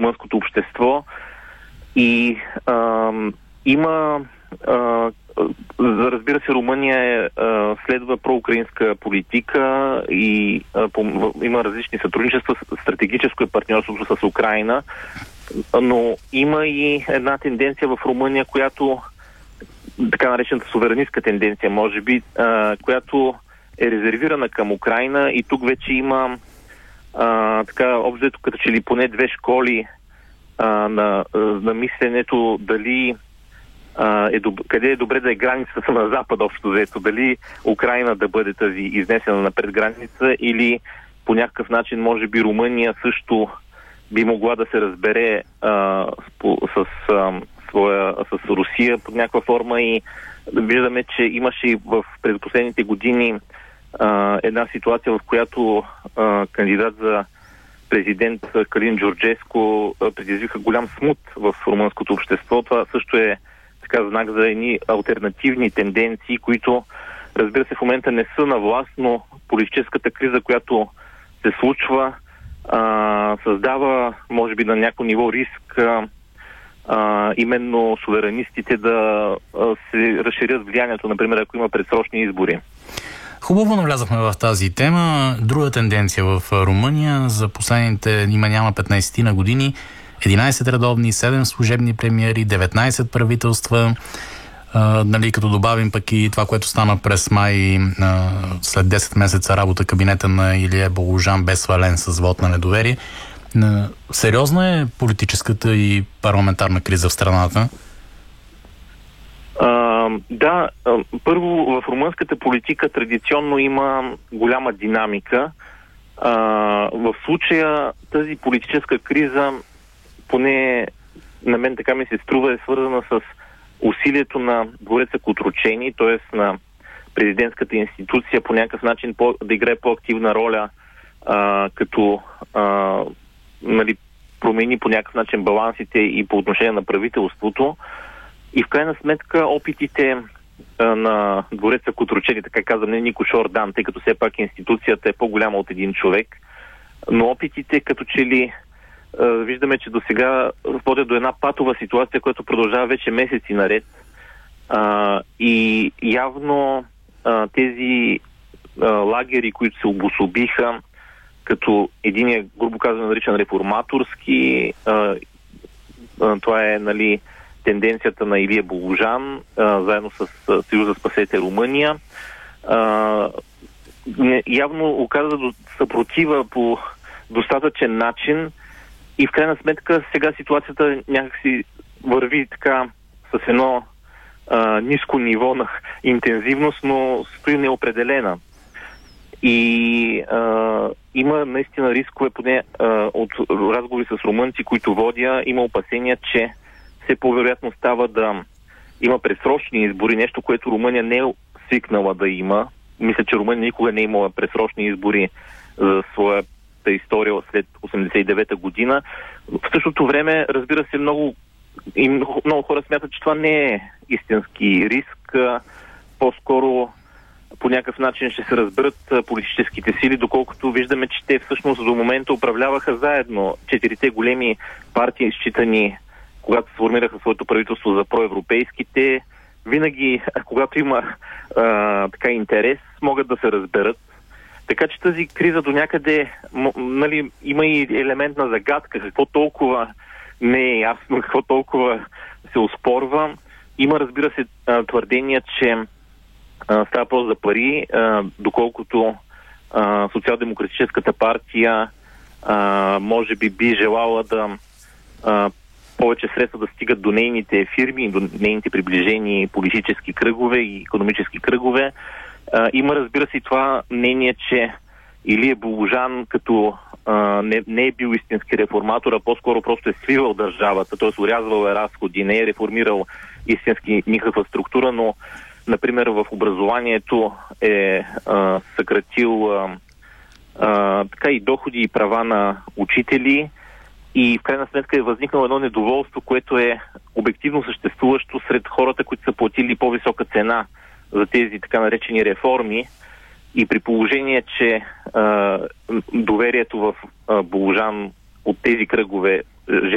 румънското общество и има разбира се, Румъния следва проукраинска политика и има различни сътрудничества, стратегическо партньорството с Украйна, но има и една тенденция в Румъния, която така наречената суверенистка тенденция, може би, която е резервирана към Украйна и тук вече има така обзето като че ли поне две школи на мисленето дали къде е добре да е границата на Запад общо взето, дали Украйна да бъде тази изнесена напред граница или по някакъв начин може би Румъния също би могла да се разбере с Русия под някаква форма и виждаме, че имаше и през последните години една ситуация, в която кандидат за президент Калин Джорджеско предизвика голям смут в румънското общество. Това също е така знак за едни алтернативни тенденции, които, разбира се, в момента не са на власт, но политическата криза, която се случва, създава, може би, на някакво ниво риск именно суверенистите да се разширят влиянието, например, ако има предсрочни избори. Хубаво навлязахме в тази тема. Друга тенденция в Румъния за последните няма 15 на години. 11 редовни, 7 служебни премиери, 19 правителства. Като добавим пък и това, което стана през май, след 10 месеца работа кабинета на Илия Богожан бе свален с вод на недоверие. Сериозна е политическата и парламентарна криза в страната? Да, първо в румънската политика традиционно има голяма динамика. В случая тази политическа криза, поне на мен така ми се струва, е свързана с усилието на двореца Котручени, т.е. на президентската институция по някакъв начин да играе по-активна роля, като промени по някакъв начин балансите и по отношение на правителството. И в крайна сметка опитите на двореца Котручени, така казвам, не Нико Шордан, тъй като все пак институцията е по-голяма от един човек, но опитите като че ли виждаме, че до сега водят до една патова ситуация, която продължава вече месеци наред. И явно тези лагери, които се обособиха, като единия, грубо казано, наричан реформаторски, това е, тенденцията на Илия Богожан, заедно с Съюза Спасете Румъния, явно оказа съпротива по достатъчен начин и в крайна сметка сега ситуацията някакси върви така с едно ниско ниво на интензивност, но стои неопределена. И има наистина рискове, поне от разговори с румънци, които водя, има опасения, че все по-вероятно става да има предсрочни избори, нещо, което Румъния не е свикнала да има. Мисля, че Румъния никога не е имала предсрочни избори за своята история след 89-та година. В същото време, разбира се, много хора смятат, че това не е истински риск. По-скоро по някакъв начин ще се разберат политическите сили, доколкото виждаме, че те всъщност до момента управляваха заедно. Четирите големи партии, считани, когато сформираха своето правителство за проевропейските, винаги, когато има така интерес, могат да се разберат. Така че тази криза до някъде има и елемент на загадка. Какво толкова не е ясно, какво толкова се оспорва. Има, разбира се, твърдения, че става въпрос за пари, доколкото Социал-демократическата партия може би желала да повече средства да стигат до нейните фирми, до нейните приближени политически кръгове и икономически кръгове. Има, разбира се, и това мнение, че Илия Богожан като не е бил истински реформатор, а по-скоро просто е свивал държавата, т.е. урязвал е разходи, не е реформирал истински никаква структура, но например в образованието е съкратил така и доходи и права на учители и в крайна сметка е възникнало едно недоволство, което е обективно съществуващо сред хората, които са платили по-висока цена за тези така наречени реформи и при положение, че доверието в Богожан от тези кръгове